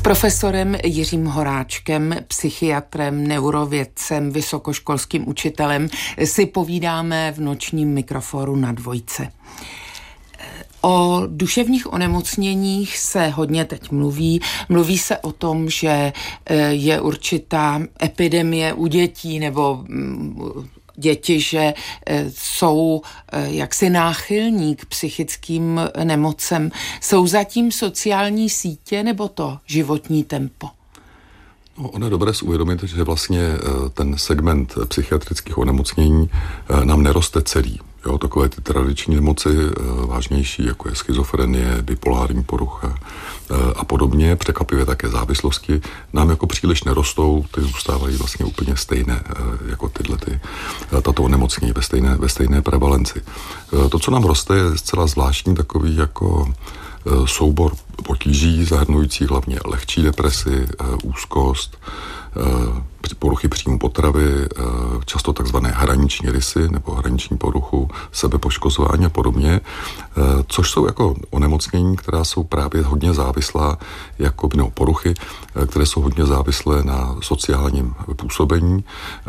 profesorem Jiřím Horáčkem, psychiatrem, neurovědcem, vysokoškolským učitelem si povídáme v nočním mikrofonu na Dvojce. O duševních onemocněních se hodně teď mluví. Mluví se o tom, že je určitá epidemie u dětí nebo děti, že jsou jaksi náchylní k psychickým nemocem. Jsou zatím sociální sítě nebo to životní tempo? No, ono je dobré si uvědomit, že vlastně ten segment psychiatrických onemocnění nám neroste celý. Jo, takové ty tradiční nemoci vážnější, jako je schizofrenie, bipolární porucha a podobně, překvapivě také závislosti, nám jako příliš nerostou, ty zůstávají vlastně úplně stejné jako tato onemocnění ve stejné prevalenci. To, co nám roste, je zcela zvláštní takový jako soubor potíží, zahrnující hlavně lehčí depresi, úzkost, poruchy příjmu potravy, často takzvané hraniční rysy nebo hraniční poruchu, sebepoškozování a podobně, což jsou jako onemocnění, která jsou právě hodně závislá, jako poruchy, které jsou hodně závislé na sociálním působení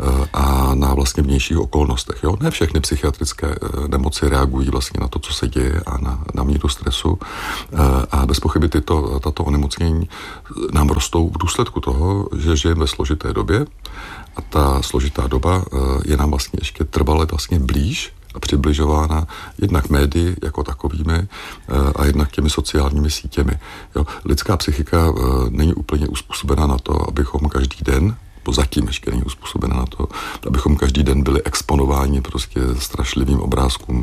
a na vlastně vnějších okolnostech. Jo? Ne všechny psychiatrické nemoci reagují vlastně na to, co se děje a na míru stresu a bez pochyby tato onemocnění nám rostou v důsledku toho, že žijeme ve složité době a ta složitá doba je nám vlastně ještě trvale vlastně blíž a přibližována jednak médii jako takovými a jednak těmi sociálními sítěmi. Jo, lidská psychika není úplně uspůsobena na to, abychom každý den, bo zatím ještě není uspůsobena na to, abychom každý den byli exponováni prostě strašlivým obrázkům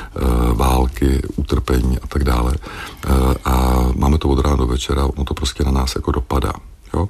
války, utrpení a tak dále. A máme to od rána do večera, ono to prostě na nás jako dopadá. Jo?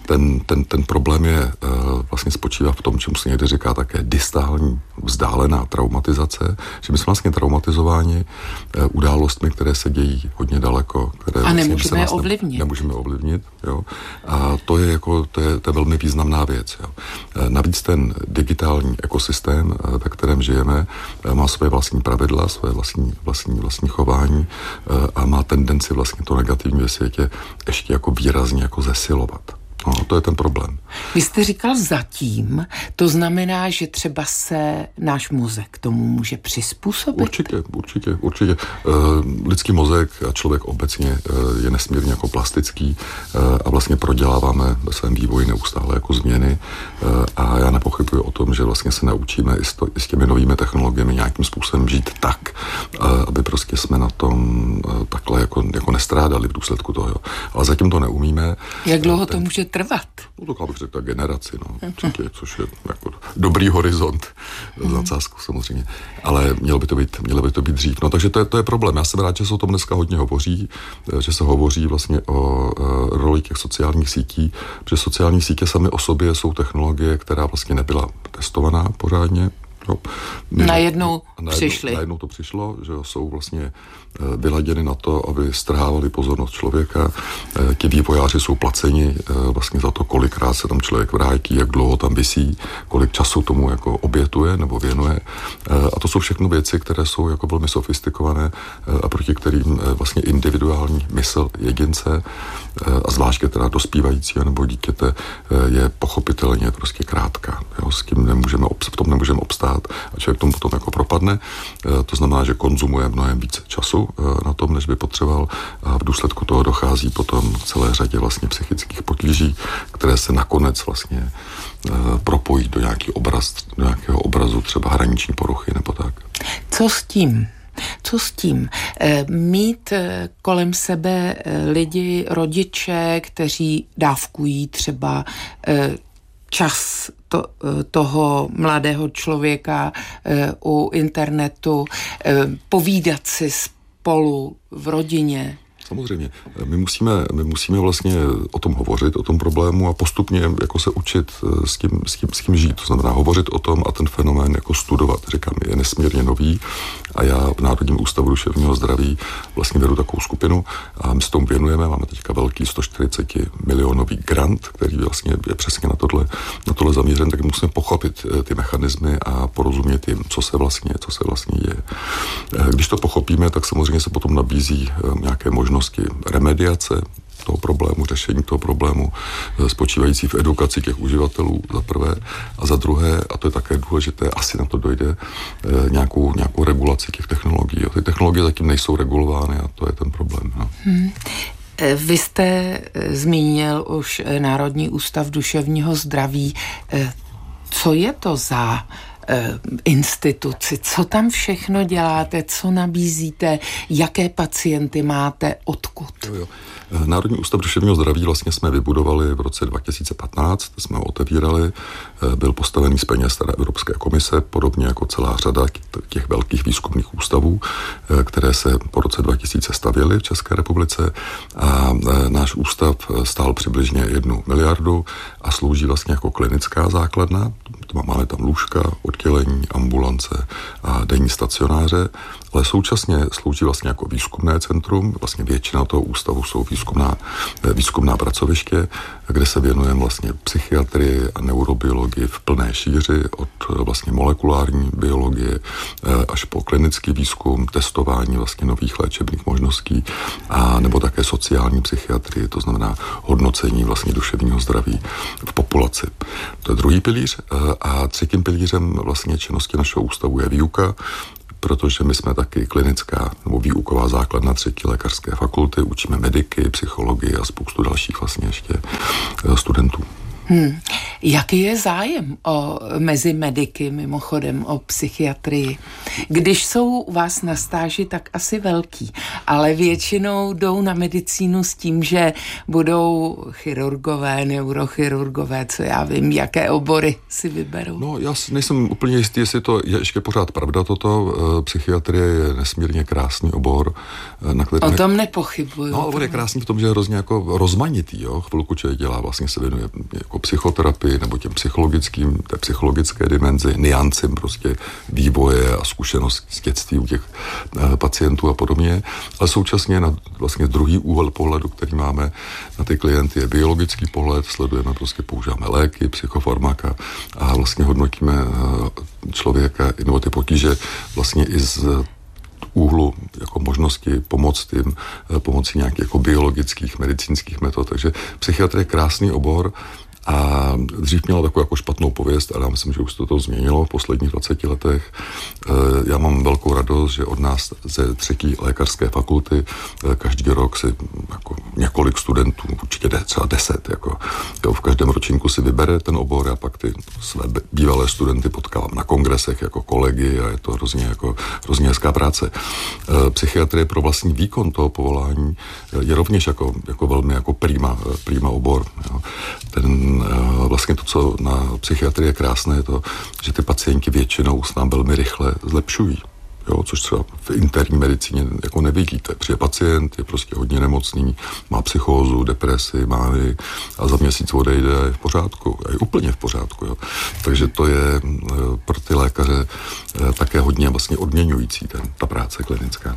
Ten problém je vlastně spočívá v tom, čemu se někdy říká také distální, vzdálená traumatizace, že my jsme vlastně traumatizováni událostmi, které se dějí hodně daleko. Které a nemůžeme je ovlivnit. Nemůžeme ovlivnit. Jo? A to je velmi významná věc. Jo? Navíc ten digitální ekosystém, ve kterém žijeme, má své vlastní pravidla, své vlastní chování a má tendenci vlastně to negativní ve světě ještě jako výrazně jako zesilovat. No, to je ten problém. Vy jste říkal zatím, to znamená, že třeba se náš mozek tomu může přizpůsobit? Určitě. Lidský mozek a člověk obecně je nesmírně jako plastický a vlastně proděláváme ve svém vývoji neustále jako změny a já nepochybuji o tom, že vlastně se naučíme i s těmi novými technologiemi nějakým způsobem žít tak, aby prostě jsme na tom takhle jako nestrádali v důsledku toho. Ale zatím to neumíme. Jak dlouho to může trvat? No to bych řekl generaci, určitě, což je jako dobrý horizont s nadsázkou samozřejmě, ale mělo by to být dřív. No takže to je problém. Já jsem rád, že se o tom dneska hodně hovoří, že se hovoří vlastně o roli těch sociálních sítí, protože sociální sítě samy o sobě jsou technologie, která vlastně nebyla testovaná pořádně. No, najednou to přišlo, že jsou vlastně vyladěny na to, aby strhávali pozornost člověka. Ti vývojáři jsou placeni vlastně za to, kolikrát se tam člověk vrátí, jak dlouho tam visí, kolik času tomu jako obětuje nebo věnuje. A to jsou všechno věci, které jsou jako velmi sofistikované a proti kterým vlastně individuální mysl jedince a zvláště teda dospívajícího nebo dítěte je pochopitelně prostě krátká. Jo, v tom nemůžeme obstát a člověk tomu potom jako propadne. To znamená, že konzumuje mnohem víc času na tom, než by potřeboval a v důsledku toho dochází potom k celé řadě vlastně psychických potíží, které se nakonec vlastně propojí do nějakého obrazu třeba hraniční poruchy nebo tak. Co s tím? Mít kolem sebe lidi, rodiče, kteří dávkují třeba čas toho mladého člověka u internetu, povídat si spolu v rodině. Samozřejmě. My musíme vlastně o tom hovořit, o tom problému a postupně jako se učit s tím žít. To znamená hovořit o tom a ten fenomén jako studovat. Říkám, je nesmírně nový a já v Národním ústavu duševního zdraví vlastně vedu takovou skupinu a my se tomu věnujeme. Máme teďka velký 140 milionový grant, který vlastně je přesně na tohle zaměřen, tak musíme pochopit ty mechanismy a porozumět jim, co se vlastně děje. Když to pochopíme, tak samozřejmě se potom nabízí nějaké možnosti remediace, toho problému, řešení toho problému, spočívající v edukaci těch uživatelů za prvé a za druhé, a to je také důležité, asi na to dojde, nějakou regulaci těch technologií. Ty technologie zatím nejsou regulovány a to je ten problém. No. Vy jste zmínil už Národní ústav duševního zdraví. Co je to za instituci? Co tam všechno děláte? Co nabízíte? Jaké pacienty máte? Odkud? Jo. Národní ústav duševního zdraví vlastně jsme vybudovali v roce 2015, jsme ho otevírali, byl postavený z peněz Evropské komise, podobně jako celá řada těch velkých výzkumných ústavů, které se po roce 2000 stavěly v České republice a náš ústav stál přibližně 1 miliardu a slouží vlastně jako klinická základna. Máme tam lůžka, oddělení, ambulance a denní stacionáře, ale současně slouží vlastně jako výzkumné centrum. Vlastně většina toho ústavu jsou výzkumná pracoviště, kde se věnujeme vlastně psychiatrii a neurobiologii v plné šíři, od vlastně molekulární biologie až po klinický výzkum, testování vlastně nových léčebných možností a nebo také sociální psychiatrii, to znamená hodnocení vlastně duševního zdraví v populaci. To je druhý pilíř a třetím pilířem vlastně činnosti našeho ústavu je výuka, protože my jsme taky klinická nebo výuková základna 3. lékařské fakulty, učíme mediky, psychologii a spoustu dalších vlastně ještě studentů. Jaký je zájem mezi mediky, mimochodem, o psychiatrii? Když jsou u vás na stáži, tak asi velký, ale většinou jdou na medicínu s tím, že budou chirurgové, neurochirurgové, co já vím, jaké obory si vyberou. No, já nejsem úplně jistý, jestli to je ještě pořád pravda toto. Psychiatrie je nesmírně krásný obor, na který... O tom nepochybuju. No, ale on je krásný v tom, že je hrozně jako rozmanitý, jo. Chvilku člověk dělá, vlastně se věnuje jako psychoterapii nebo té psychologické dimenzi, niancím prostě vývoje a zkušenost z dětství u těch pacientů a podobně. Ale současně vlastně druhý úhel pohledu, který máme na ty klienty, je biologický pohled, sledujeme používáme léky, psychofarmaka a vlastně hodnotíme člověka, nebo ty potíže vlastně i z úhlu jako možnosti pomoct jim pomocí nějakých jako biologických, medicínských metod. Takže psychiatrie je krásný obor a dřív měla takovou jako špatnou pověst, ale já myslím, že už se to změnilo v posledních 20 letech. Já mám velkou radost, že od nás ze 3. lékařské fakulty každý rok si jako několik studentů, určitě třeba 10, jako v každém ročníku si vybere ten obor a pak ty své bývalé studenty potkávám na kongresech jako kolegy a je to hrozně hezká práce. Psychiatrie pro vlastní výkon toho povolání je rovněž jako velmi jako prima obor. Jo. Vlastně to, co na psychiatrii je krásné, je to, že ty pacienti většinou s nám velmi rychle zlepšují. Jo, což třeba v interní medicíně jako nevidíte. Přijde pacient, je prostě hodně nemocný, má psychózu, depresi, mány a za měsíc odejde a je v pořádku. A je úplně v pořádku. Jo. Takže to je pro ty lékaře také hodně vlastně odměňující ta práce klinická.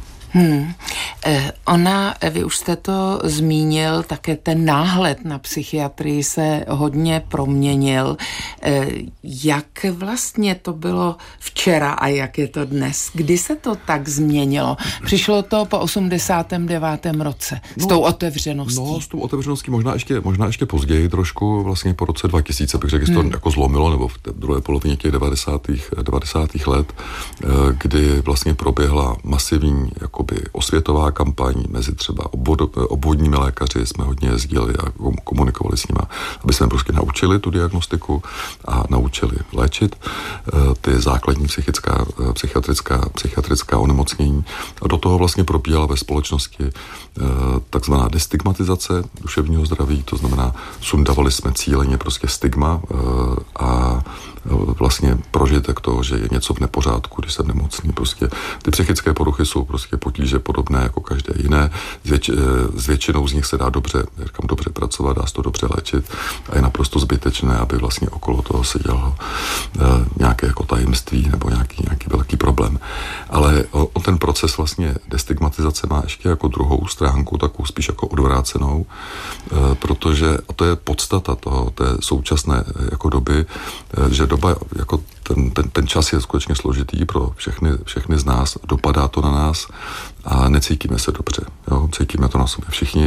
Vy už jste to zmínil, také ten náhled na psychiatrii se hodně proměnil. Jak vlastně to bylo včera a jak je to dnes? Kdy se to tak změnilo? Přišlo to po 89. roce s tou otevřeností. No, s tou otevřeností možná ještě později trošku, vlastně po roce 2000, bych řekl, že to jako zlomilo, nebo v té druhé polovině těch 90. let, kdy vlastně proběhla masivní jakoby osvětová kampaň mezi třeba obvodními lékaři, jsme hodně jezdili a komunikovali s nimi, aby jsme prostě naučili tu diagnostiku a naučili léčit ty základní psychiatrická onemocnění. A do toho vlastně probíhala ve společnosti takzvaná destigmatizace duševního zdraví, to znamená, sundavali jsme cíleně prostě stigma a vlastně prožitek toho, že je něco v nepořádku, když jsem nemocný. Prostě ty psychické poruchy jsou prostě potíže podobné jako každé jiné. S většinou z nich se dá dobře pracovat, dá se to dobře léčit a je naprosto zbytečné, aby vlastně okolo toho se dělalo nějaké jako tajemství nebo nějaký velký problém. Ale ten proces vlastně destigmatizace má ještě jako druhou stránku, takovou spíš jako odvrácenou, protože a to je podstata té současné jako doby, že doba jako ten čas je skutečně složitý pro všechny z nás, dopadá to na nás a necítíme se dobře. Jo? Cítíme to na sobě všichni.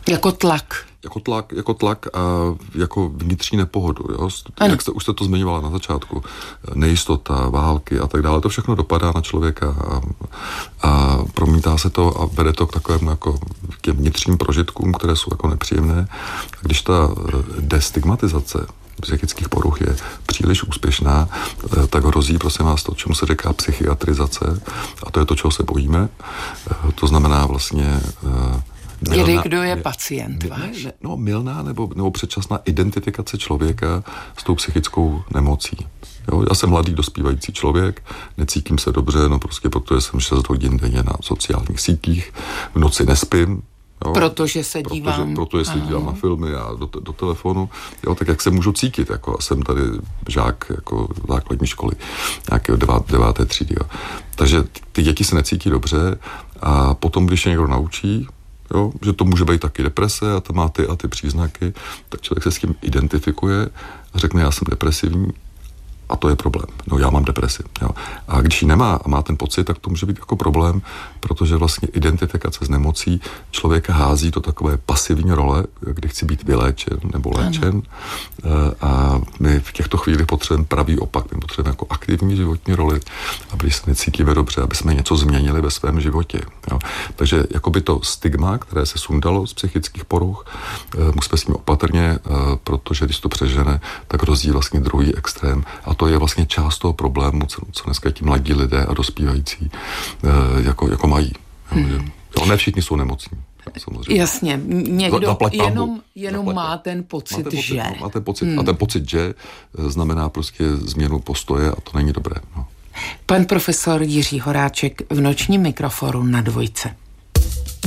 Jako tlak. Jako tlak a jako vnitřní nepohodu. Jo? Už jste to zmiňovala na začátku. Nejistota, války a tak dále. To všechno dopadá na člověka a promítá se to a vede to k takovému jako těm vnitřním prožitkům, které jsou jako nepříjemné. A když ta destigmatizace psychických poruch je příliš úspěšná, tak hrozí, prosím vás, to, čemu se říká psychiatrizace, a to je to, čeho se bojíme. To znamená vlastně kdo je pacient váš? Mylná nebo předčasná identifikace člověka s tou psychickou nemocí. Jo, já jsem mladý dospívající člověk, necítím se dobře, prostě protože jsem 6 hodin denně na sociálních sítích, v noci nespím, jo, protože se dívám. Protože se dívám na filmy a do telefonu. Jo, tak jak se můžu cítit? Jako, jsem tady žák jako základní školy, nějakého 9. třídy. Jo. Takže ty děti se necítí dobře a potom, když je někdo naučí, jo, že to může být taky deprese a to má ty a ty příznaky, tak člověk se s tím identifikuje a řekne, já jsem depresivní a to je problém. No, já mám depresi. Jo. A když ji nemá a má ten pocit, tak to může být jako problém, protože vlastně identifikace s nemocí člověka hází do takové pasivní role, kdy chci být vyléčen nebo léčen. A my v těchto chvílích potřebujeme pravý opak. My potřebujeme jako aktivní životní roli, aby se necítíme dobře, aby jsme něco změnili ve svém životě. Jo. Takže jakoby to stigma, které se sundalo z psychických poruch, musíme s ním opatrně, protože když to přežene, tak hrozí vlastně druhý extrém. A to je vlastně část toho problému, co dneska ti mladí lidé a dospívající jako mají. Jo, ne všichni jsou nemocní. Samozřejmě. Jasně, někdo jenom má ten pocit, že. Máte pocit. A ten pocit, že znamená prostě změnu postoje a to není dobré. No. Pan profesor Jiří Horáček v nočním mikrofonu na Dvojce.